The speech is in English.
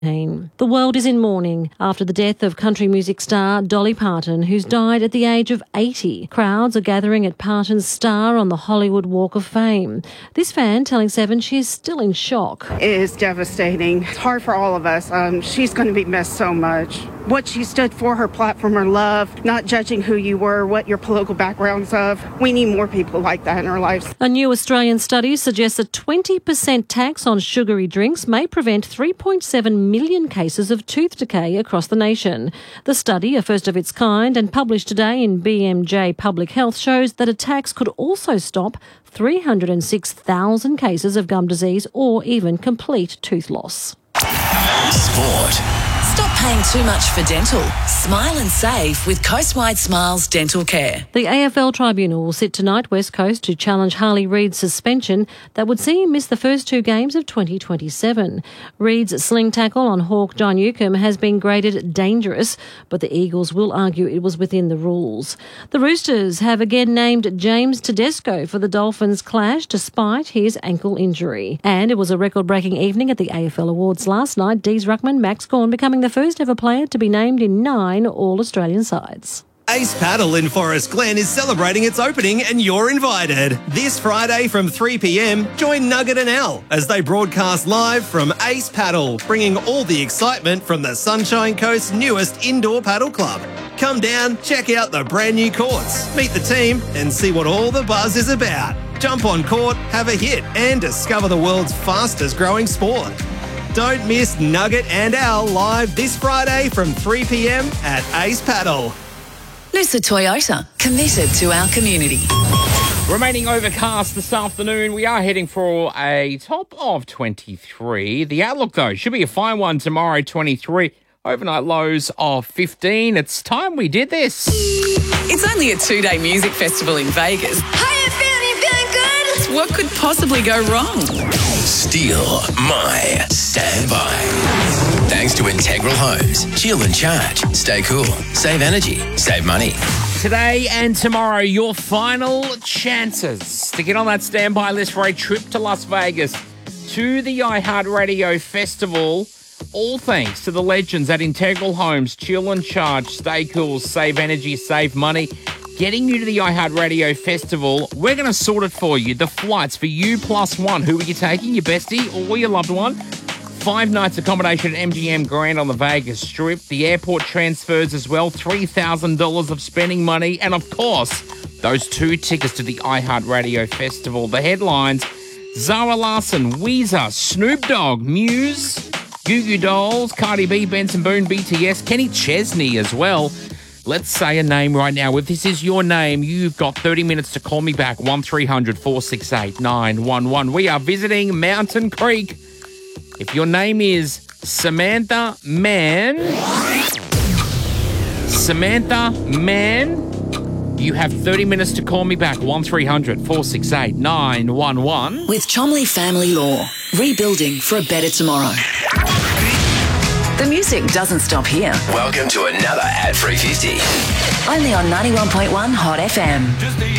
The world is in mourning after the death of country music star Dolly Parton, who's died at the age of 80. Crowds are gathering at Parton's star on the Hollywood Walk of Fame. This fan telling Seven she is still in shock. It is devastating. It's hard for all of us. She's going to be missed so much. What she stood for, her platform, her love, not judging who you were, what your political background's of. We need more people like that in our lives. A new Australian study suggests a 20% tax on sugary drinks may prevent 3.7 million cases of tooth decay across the nation. The study, a first of its kind and published today in BMJ Public Health, shows that a tax could also stop 306,000 cases of gum disease or even complete tooth loss. Sport. Stop paying too much for dental. Smile and save with Coastwide Smiles Dental Care. The AFL Tribunal will sit tonight West Coast to challenge Harley Reid's suspension that would see him miss the first two games of 2027. Reid's sling tackle on Hawk John Newcombe has been graded dangerous, but the Eagles will argue it was within the rules. The Roosters have again named James Tedesco for the Dolphins' clash despite his ankle injury. And it was a record-breaking evening at the AFL Awards last night. Dees Ruckman, Max Gawn becoming the first ever player to be named in 9 All-Australian sides. Ace Paddle in Forest Glen is celebrating its opening and you're invited. This Friday from 3 p.m, join Nugget and Al as they broadcast live from Ace Paddle, bringing all the excitement from the Sunshine Coast's newest indoor paddle club. Come down, check out the brand new courts, meet the team and see what all the buzz is about. Jump on court, have a hit and discover the world's fastest growing sport. Don't miss Nugget and Al live this Friday from 3 p.m. at Ace Paddle. Noosa Toyota, committed to our community. Remaining overcast this afternoon. We are heading for a top of 23. The outlook, though, should be a fine one tomorrow, 23. Overnight lows of 15. It's time we did this. It's only a 2-day music festival in Vegas. How you feeling? You feeling good? What could possibly go wrong? Steal my standby. Thanks to Integral Homes. Chill and charge. Stay cool. Save energy. Save money. Today and tomorrow, your final chances to get on that standby list for a trip to Las Vegas to the iHeartRadio Festival. All thanks to the legends at Integral Homes. Chill and charge. Stay cool. Save energy. Save money. Getting you to the iHeartRadio Festival, we're going to sort it for you. The flights for you plus one. Who are you taking? Your bestie or your loved one? 5 nights accommodation at MGM Grand on the Vegas Strip. The airport transfers as well. $3,000 of spending money. And, of course, those 2 tickets to the iHeartRadio Festival. The headlines: Zara Larsson, Weezer, Snoop Dogg, Muse, Goo Goo Dolls, Cardi B, Benson Boone, BTS, Kenny Chesney as well. Let's say a name right now. If this is your name, you've got 30 minutes to call me back. 1300 468 911. We are visiting Mountain Creek. If your name is Samantha Mann, you have 30 minutes to call me back. 1300 468 911. With Chomley Family Law, rebuilding for a better tomorrow. The music doesn't stop here. Welcome to another ad-free 50. Only on 91.1 Hot FM.